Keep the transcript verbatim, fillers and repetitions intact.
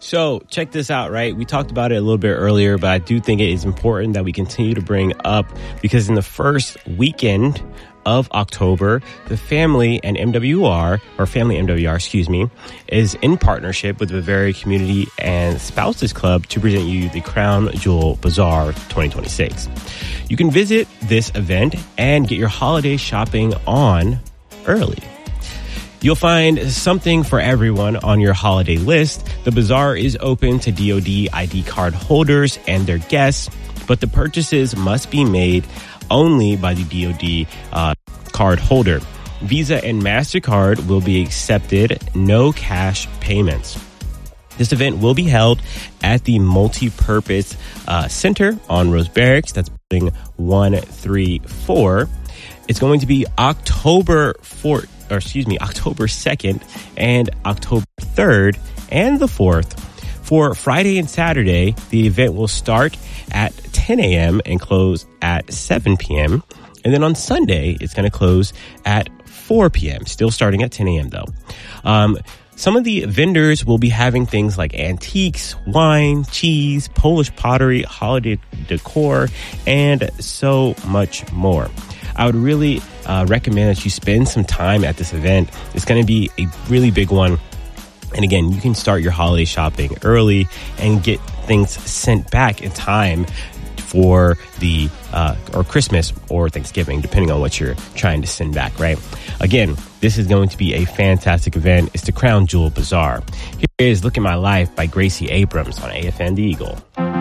So check this out, right? We talked about it a little bit earlier, but I do think it is important that we continue to bring up because in the first weekend of October, the Family and M W R, or Family M W R, excuse me, is in partnership with the Bavaria Community and Spouses Club to present you the Crown Jewel Bazaar twenty twenty-six. You can visit this event and get your holiday shopping on early. You'll find something for everyone on your holiday list. The bazaar is open to D O D I D card holders and their guests, but the purchases must be made only by the D O D uh, card holder. Visa and MasterCard will be accepted, no cash payments. This event will be held at the Multi-Purpose uh, Center on Rose Barracks. That's building one three four. It's going to be October fourth, or excuse me, October second and October third and the fourth. For Friday and Saturday, the event will start at ten a.m. and close at seven p.m. And then on Sunday, it's going to close at four p.m., still starting at ten a.m. though. Um, some of the vendors will be having things like antiques, wine, cheese, Polish pottery, holiday decor, and so much more. I would really uh, recommend that you spend some time at this event. It's going to be a really big one. And again, you can start your holiday shopping early and get things sent back in time for the, uh, or Christmas or Thanksgiving, depending on what you're trying to send back, right? Again, this is going to be a fantastic event. It's the Crown Jewel Bazaar. Here is Look at My Life by Gracie Abrams on A F N The Eagle.